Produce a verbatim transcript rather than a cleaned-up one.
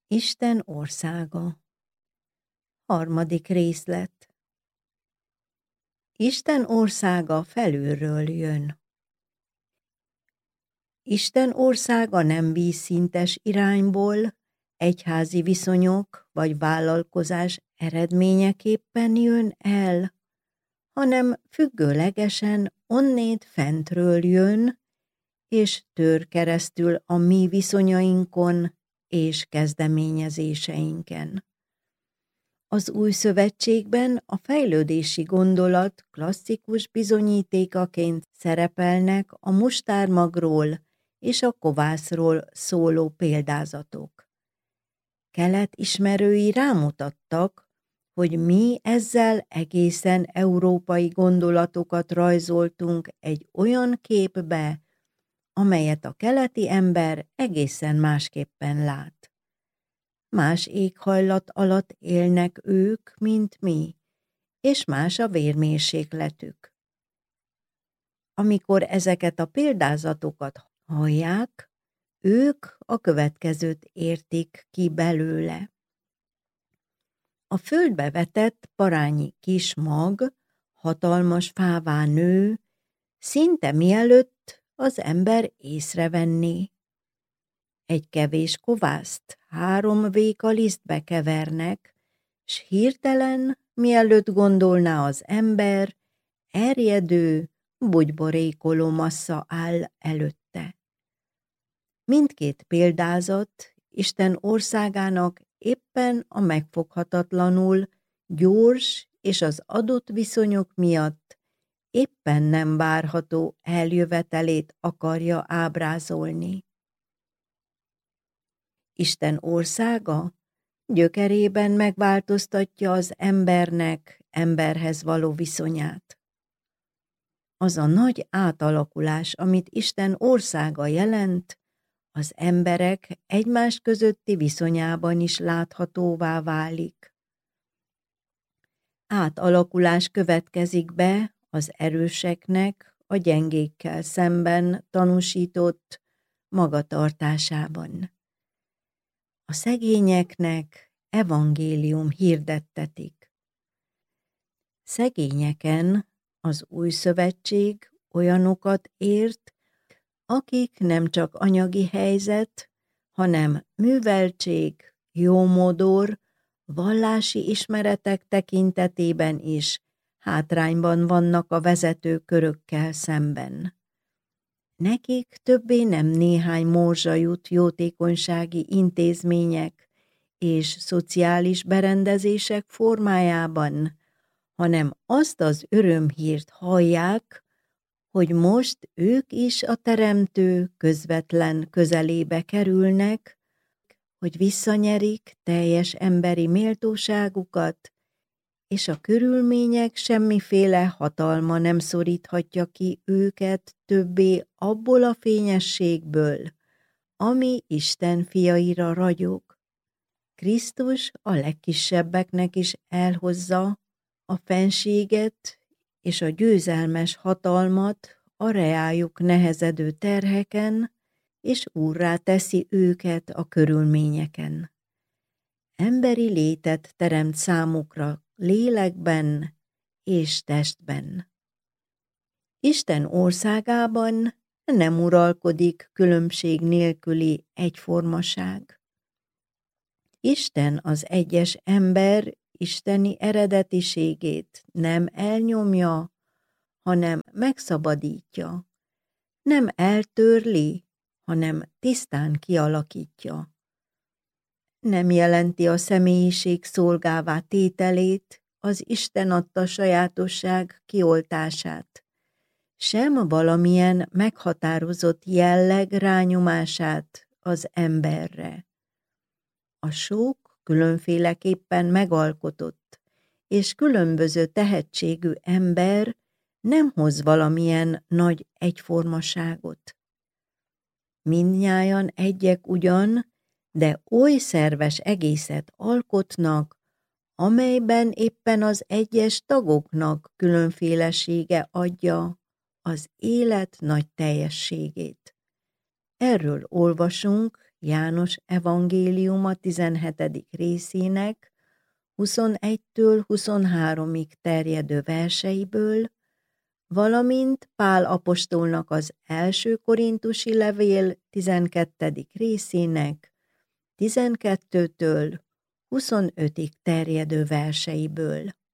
Isten országa. Harmadik részlet. Isten országa felülről jön. Isten országa nem vízszintes irányból, egyházi viszonyok vagy vállalkozás eredményeképpen jön el, hanem függőlegesen onnét fentről jön, és tör keresztül a mi viszonyainkon és kezdeményezéseinken. Az Új Szövetségben a fejlődési gondolat klasszikus bizonyítékaként szerepelnek a mustármagról és a kovászról szóló példázatok. Kelet ismerői rámutattak, hogy mi ezzel egészen európai gondolatokat rajzoltunk egy olyan képbe, amelyet a keleti ember egészen másképpen lát. Más éghajlat alatt élnek ők, mint mi, és más a vérmérsékletük. Amikor ezeket a példázatokat hallják, ők a következőt értik ki belőle. A földbe vetett parányi kis mag hatalmas fává nő, szinte mielőtt az ember észrevenné. Egy kevés kovászt három véka lisztbe kevernek, s hirtelen, mielőtt gondolná az ember, erjedő, bugyborékoló massza áll előtte. Mindkét példázat Isten országának éppen a megfoghatatlanul gyors és az adott viszonyok miatt éppen nem várható eljövetelét akarja ábrázolni. Isten országa gyökerében megváltoztatja az embernek emberhez való viszonyát. Az a nagy átalakulás, amit Isten országa jelent, az emberek egymás közötti viszonyában is láthatóvá válik. Átalakulás következik be az erőseknek a gyengékkel szemben tanúsított magatartásában. A szegényeknek evangélium hirdettetik. Szegényeken az Új Szövetség olyanokat ért, akik nem csak anyagi helyzet, hanem műveltség, jómódor, vallási ismeretek tekintetében is hátrányban vannak a vezető körökkel szemben. Nekik többé nem néhány morzsa jut jótékonysági intézmények és szociális berendezések formájában, hanem azt az örömhírt hallják, hogy most ők is a Teremtő közvetlen közelébe kerülnek, hogy visszanyerik teljes emberi méltóságukat, és a körülmények semmiféle hatalma nem szoríthatja ki őket többé abból a fényességből, ami Isten fiaira ragyog. Krisztus a legkisebbeknek is elhozza a fenséget és a győzelmes hatalmat a reájuk nehezedő terheken, és úrrá teszi őket a körülményeken. Emberi létet teremt számukra lélekben és testben. Isten országában nem uralkodik különbség nélküli egyformaság. Isten az egyes ember isteni eredetiségét nem elnyomja, hanem megszabadítja, nem eltörli, hanem tisztán kialakítja. Nem jelenti a személyiség szolgává tételét, az Isten adta sajátosság kioltását, sem valamilyen meghatározott jelleg rányomását az emberre. A sok különféleképpen megalkotott és különböző tehetségű ember nem hoz valamilyen nagy egyformaságot. Mindnyájan egyek ugyan, de oly szerves egészet alkotnak, amelyben éppen az egyes tagoknak különfélesége adja az élet nagy teljességét. Erről olvasunk János evangéliuma tizenhetedik részének huszonegytől huszonháromig terjedő verseiből, valamint Pál apostolnak az első korintusi levél tizenkettedik részének tizenkettőtől huszonötig terjedő verseiből.